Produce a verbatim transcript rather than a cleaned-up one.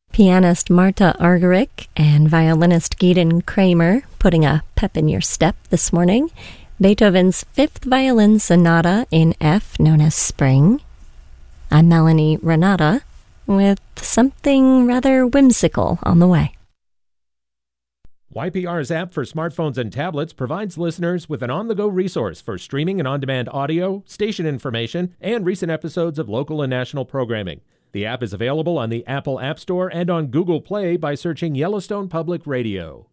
Pianist Marta Argerich and violinist Gideon Kramer putting a pep in your step this morning. Beethoven's Fifth Violin Sonata in F, known as Spring. I'm Melanie Renata with something rather whimsical on the way. Y P R's app for smartphones and tablets provides listeners with an on-the-go resource for streaming and on-demand audio, station information, and recent episodes of local and national programming. The app is available on the Apple App Store and on Google Play by searching Yellowstone Public Radio.